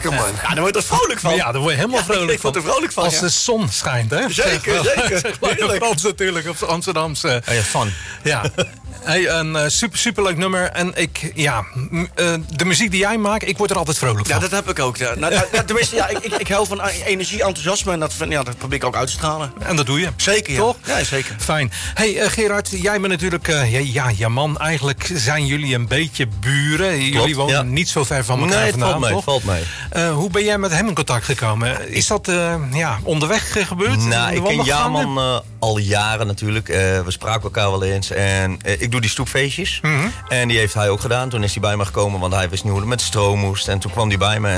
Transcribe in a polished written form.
lekker, man. Ja, daar word je er vrolijk van. Ja, daar word je helemaal vrolijk ik word er vrolijk van. Als de zon schijnt, hè? Zeker. Zeg maar in Frans natuurlijk, of Amsterdamse. Ja, fun. Ja. Hey, een superleuk nummer. En de muziek die jij maakt, ik word er altijd vrolijk van. Ja, dat heb ik ook. Ja. Tenminste, ik hou van energie, enthousiasme. En dat probeer ik ook uit te stralen. En dat doe je. Zeker, ja. Toch? Ja, zeker. Fijn. Hey Gerard, jij bent natuurlijk... je man, eigenlijk zijn jullie een beetje buren. Jullie wonen niet zo ver van elkaar vandaan, toch? Valt mee. Hoe ben jij met hem in contact gekomen? Is dat onderweg gebeurd? Nou, ik ken Jaman al jaren natuurlijk. We spraken elkaar wel eens. En ik doe die stoepfeestjes. En die heeft hij ook gedaan. Toen is hij bij me gekomen, want hij wist niet hoe het met de stroom moest. En toen kwam hij bij me.